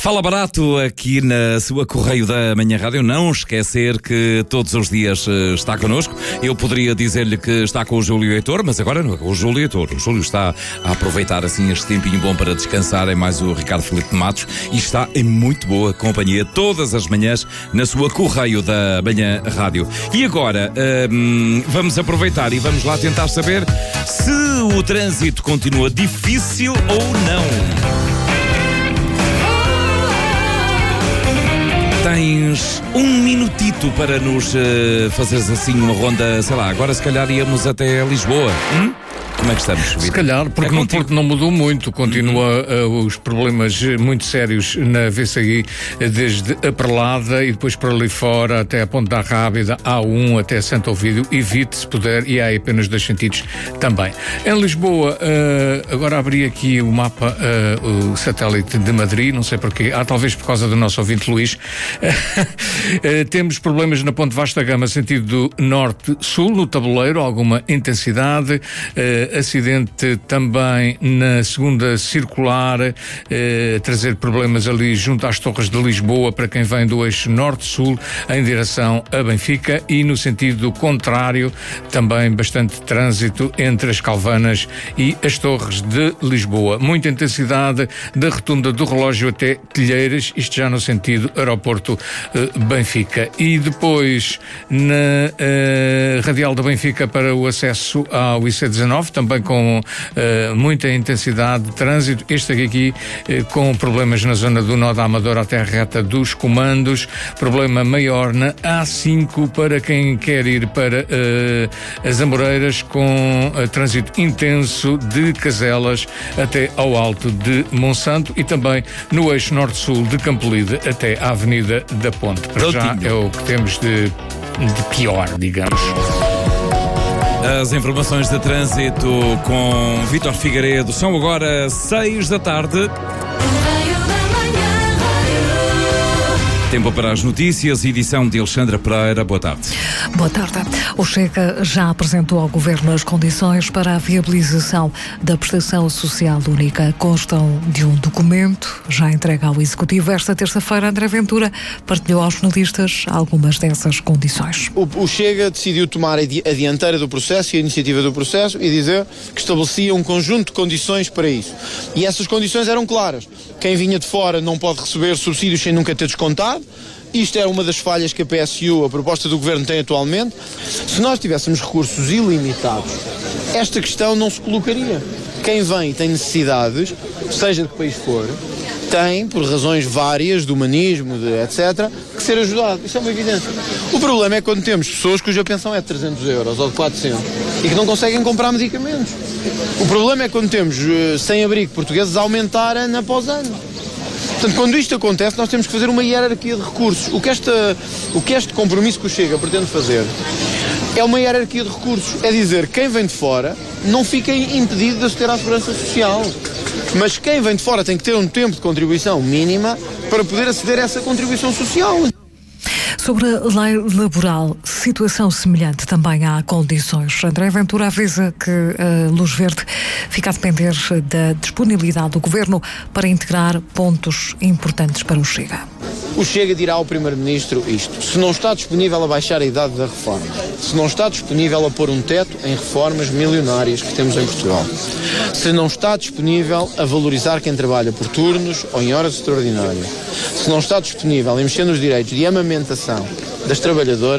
Fala barato aqui na sua Correio da Manhã Rádio. Não esquecer que todos os dias está connosco. Eu poderia dizer-lhe que está com o Júlio Heitor, mas agora não é com o Júlio Heitor. O Júlio está a aproveitar assim este tempinho bom para descansar. É mais o Ricardo Filipe de Matos e está em muito boa companhia todas as manhãs na sua Correio da Manhã Rádio. E agora vamos aproveitar e vamos lá tentar saber se o trânsito continua difícil ou não. Tens um minutito para nos fazeres assim uma ronda, sei lá, agora se calhar íamos até Lisboa. Como é que estamos, Vitor? Se calhar, porque não mudou muito, continua os problemas muito sérios na VCI, desde a Perlada e depois para ali fora, até a Ponte da Rábida, A1 até Santo Ovídio, evite se puder, e há apenas 2 sentidos também. Em Lisboa, agora abri aqui o mapa, o satélite de Madrid, não sei porquê, talvez por causa do nosso ouvinte Luís. Temos problemas na Ponte Vasta Gama, sentido norte-sul, no tabuleiro, alguma intensidade. Acidente também na segunda circular, trazer problemas ali junto às Torres de Lisboa para quem vem do eixo norte-sul em direção a Benfica, e no sentido contrário também bastante trânsito entre as Calvanas e as Torres de Lisboa. Muita intensidade da Rotunda do Relógio até Telheiras, isto já no sentido aeroporto Benfica. E depois na Radial da Benfica para o acesso ao IC19, também com muita intensidade de trânsito. Este aqui com problemas na zona do Nó da Amadora até a reta dos Comandos. Problema maior na A5 para quem quer ir para as Amoreiras, com trânsito intenso de Caselas até ao Alto de Monsanto, e também no eixo norte-sul de Campolide até à Avenida da Ponte. Para já é o que temos de pior, digamos. As informações de trânsito com Vítor Figueiredo. São agora 6 da tarde. Tempo para as notícias, edição de Alexandra Pereira. Boa tarde. Boa tarde. O Chega já apresentou ao Governo as condições para a viabilização da prestação social única. Constam de um documento já entregue ao Executivo. Esta terça-feira, André Ventura partilhou aos jornalistas algumas dessas condições. O Chega decidiu tomar a dianteira do processo e a iniciativa do processo e dizer que estabelecia um conjunto de condições para isso. E essas condições eram claras. Quem vinha de fora não pode receber subsídios sem nunca ter descontado. Isto é uma das falhas que a PSU, a proposta do Governo, tem atualmente. Se nós tivéssemos recursos ilimitados, esta questão não se colocaria. Quem vem e tem necessidades, seja de que país for, tem, por razões várias, de humanismo, etc., que ser ajudado. Isso é uma evidência. O problema é quando temos pessoas cuja pensão é de 300 euros ou de 400 e que não conseguem comprar medicamentos. O problema é quando temos sem-abrigo portugueses a aumentar ano após ano. Portanto, quando isto acontece, nós temos que fazer uma hierarquia de recursos. O que este compromisso que o Chega pretende fazer é uma hierarquia de recursos. É dizer, quem vem de fora não fica impedido de aceder à segurança social. Mas quem vem de fora tem que ter um tempo de contribuição mínima para poder aceder a essa contribuição social. Sobre a lei laboral, situação semelhante também há condições. André Ventura avisa que a Luz Verde fica a depender da disponibilidade do Governo para integrar pontos importantes para o Chega. O Chega dirá ao Primeiro-Ministro isto: se não está disponível a baixar a idade da reforma, se não está disponível a pôr um teto em reformas milionárias que temos em Portugal, se não está disponível a valorizar quem trabalha por turnos ou em horas extraordinárias, se não está disponível a mexer nos direitos de amamentação das trabalhadoras,